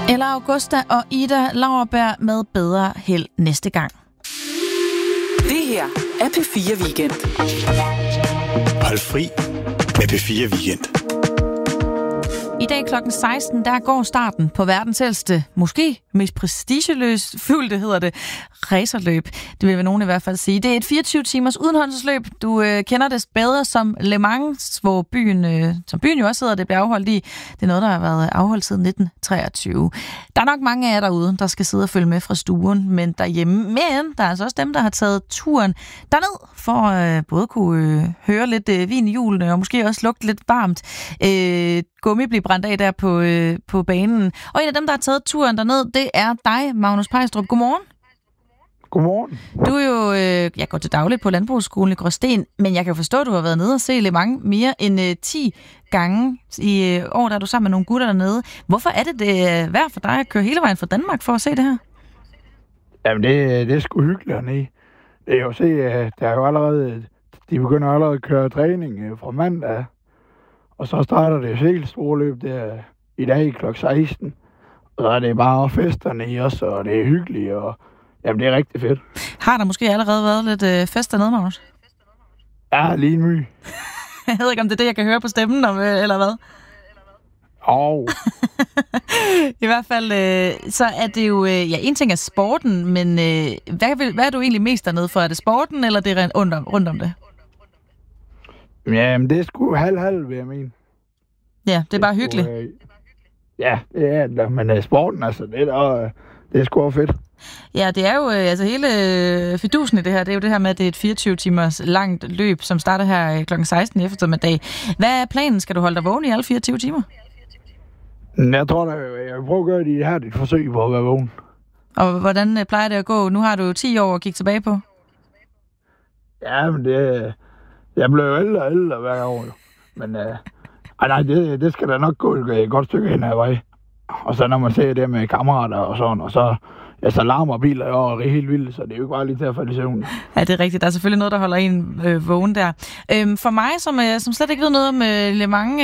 Eller Augusta og Ida Lauerberg med bedre held næste gang. Det her er P4 Weekend. Hold fri med P4 Weekend. I dag kl. 16, der går starten på verdens ældste, måske mest prestigeløsfyldte, hedder det, racerløb. Det vil nogen i hvert fald sige. Det er et 24-timers udenholdelsesløb. Du kender det bedre som Le Mans, hvor som byen jo også hedder, det bliver afholdt i. Det er noget, der har været afholdt siden 1923. Der er nok mange af jer derude, der skal sidde og følge med fra stuen, men derhjemme. Men der er altså også dem, der har taget turen derned, for at både kunne høre lidt vin i hjulene, og måske også lugte lidt varmt gummi blive brændt af der på banen. Og en af dem, der har taget turen derned, det er dig, Magnus Pejstrup. Godmorgen. Godmorgen. Du er jo, jeg går til dagligt på Landbrugsskolen i Gråsten, men jeg kan forstå, at du har været nede og se Le Mans mere end 10 gange i år, der er du sammen med nogle gutter dernede. Hvorfor er det værd for dig at køre hele vejen fra Danmark for at se det her? Jamen, det er sgu hyggeligt hernede. Det er jo at se, at der er jo allerede, de begynder allerede at køre træning fra mandag, og så starter det helt store løb der i dag kl. 16. Og så er det bare festerne i os, og det er hyggeligt, og jamen, det er rigtig fedt. Har der måske allerede været lidt fest dernede, Magnus? Ja, lige en my. Jeg ved ikke, om det er det, jeg kan høre på stemmen, eller hvad? I hvert fald, så er det jo, en ting er sporten, men hvad er du egentlig mest dernede for? Er det sporten, eller det er rundt om det? Jamen, det er sgu halv, vil jeg mene. Ja, det er bare hyggeligt. Ja, det er det, men sporten, altså, det er sgu fedt. Ja, det er jo, hele fidusen i det her, det er jo det her med, at det er et 24 timers langt løb, som starter her kl. 16 i eftermiddag. Hvad er planen? Skal du holde dig vågen i alle 24 timer? Jeg tror da, jeg vil prøve at gøre det her, dit forsøg på at være vågen. Og hvordan plejer det at gå? Nu har du 10 år at kigge tilbage på. Ja, men jeg blev jo ældre hver år. Men nej, det skal da nok gå et godt stykke hen ad vej. Og så når man ser det med kammerater og sådan, og så larmer biler jo helt vildt, så det er jo ikke bare lige til at falde i søvn. Ja, det er rigtigt. Der er selvfølgelig noget, der holder en vågen der. For mig, som slet ikke ved noget om Le Mans,